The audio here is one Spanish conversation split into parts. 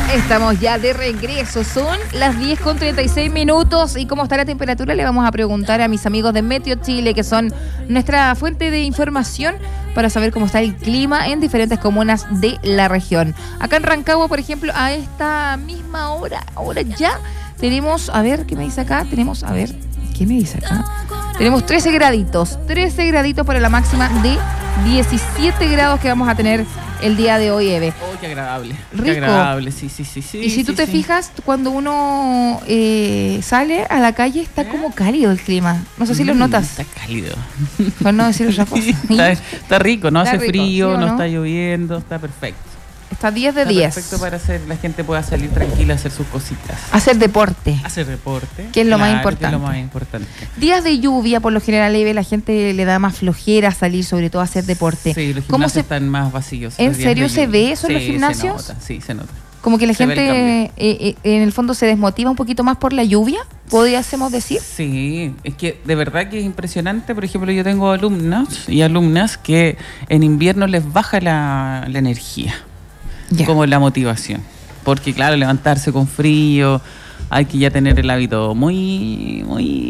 Estamos ya de regreso, son las 10:36 y cómo está la temperatura le vamos a preguntar a mis amigos de Meteo Chile, que son nuestra fuente de información para saber cómo está el clima en diferentes comunas de la región. Acá en Rancagua, por ejemplo, a esta misma hora, ahora ya tenemos, a ver, ¿qué me dice acá? Tenemos 13 graditos para la máxima de 17 grados que vamos a tener el día de hoy, Eve. Oh, qué agradable. Rico. Qué agradable, sí. Y si tú te fijas, cuando uno sale a la calle, está como cálido el clima. No sé si lo notas. Está cálido. Por no decir otra cosa. Está rico, no Está hace rico, frío, ¿sí, no no? está lloviendo, está perfecto. Está 10 de Está 10. perfecto para la gente pueda salir tranquila a hacer sus cositas. Hacer deporte. Hacer deporte. Que es lo más Que es lo más importante. importante. Días de lluvia, por lo general, Eve, la gente le da más flojera salir, sobre todo a hacer deporte. Sí, los ¿Cómo gimnasios están más vacíos. ¿En los días serio de se lluvia. ve eso en los gimnasios? Se nota. Como que la Se ve el gente en el fondo se desmotiva un poquito más por la lluvia, podríamos decir. Sí, es que de verdad que es impresionante. Por ejemplo, yo tengo alumnos y alumnas que en invierno les baja la energía, Ya. como la motivación. Porque claro, levantarse con frío, hay que ya tener el hábito muy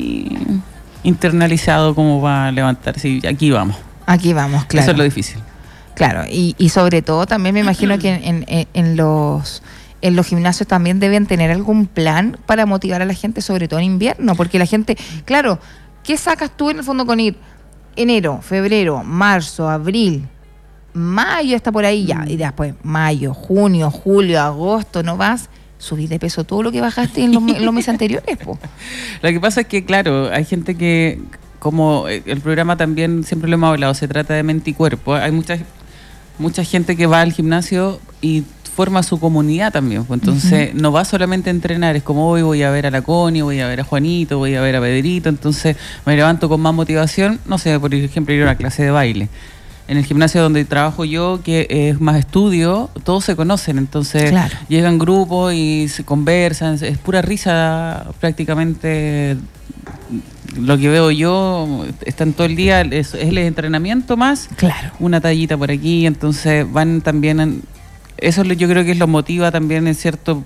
internalizado como para levantarse. Y aquí vamos. Aquí vamos, claro. Eso es lo difícil. Claro, y sobre todo también me imagino que en los gimnasios también deben tener algún plan para motivar a la gente, sobre todo en invierno, porque la gente, claro, ¿qué sacas tú en el fondo con ir enero, febrero, marzo, abril, mayo está por ahí ya, y después mayo, junio, julio, agosto, no vas, subir de peso todo lo que bajaste en los meses anteriores, po? Lo que pasa es que, claro, hay gente que, como el programa también siempre lo hemos hablado, se trata de mente y cuerpo. Hay mucha gente que va al gimnasio y forma su comunidad también, pues. Entonces no va solamente a entrenar, es como hoy voy a ver a la Connie, voy a ver a Juanito, voy a ver a Pedrito, entonces me levanto con más motivación, no sé, por ejemplo, ir a una clase de baile. En el gimnasio donde trabajo yo, que es más estudio, todos se conocen, entonces Claro. llegan grupos y se conversan, es pura risa prácticamente. Lo que veo yo, están todo el día, es el entrenamiento más, Claro. una tallita por aquí, entonces van también, eso yo creo que los motiva también en cierto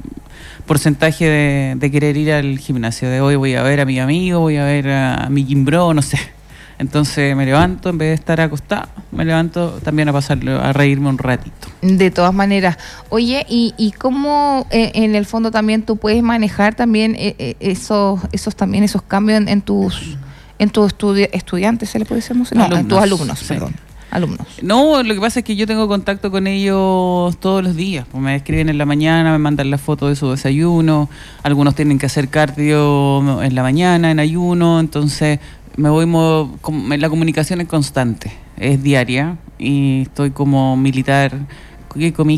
porcentaje de querer ir al gimnasio, de hoy voy a ver a mi amigo, voy a ver a mi gym bro, no sé. Entonces me levanto, en vez de estar acostado, me levanto también a reírme un ratito. De todas maneras. Oye, ¿y cómo en el fondo también tú puedes manejar también esos cambios en tus estudiantes, ¿se le puede decir? No, en tus alumnos, sí. perdón. Alumnos. No, lo que pasa es que yo tengo contacto con ellos todos los días. Pues me escriben en la mañana, me mandan la foto de su desayuno. Algunos tienen que hacer cardio en la mañana, en ayuno. Entonces la comunicación es constante, es diaria. Y estoy como militar. ¿Qué comí?